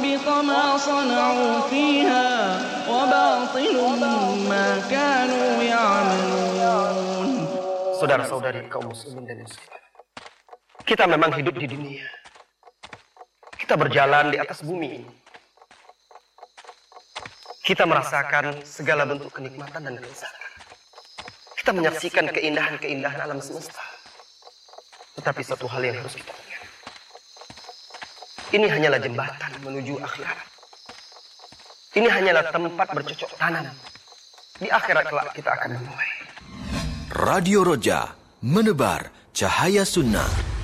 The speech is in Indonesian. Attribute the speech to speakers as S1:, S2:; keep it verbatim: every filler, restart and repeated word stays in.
S1: وحبط ما صنعوا فيها وباطل ما كانوا يعملون.
S2: Saudara-saudari kaum muslimin dan muslimat, kita memang hidup di dunia. Kita berjalan di atas bumi ini. Kita merasakan segala bentuk kenikmatan dan kelezatan. Kita menyaksikan keindahan-keindahan alam semesta. Tetapi satu hal yang harus kita ingat, ini hanyalah jembatan menuju akhirat. Ini hanyalah tempat bercocok tanam. Di akhirat kelak kita akan menuai.
S3: Radio Roja, menebar cahaya sunnah.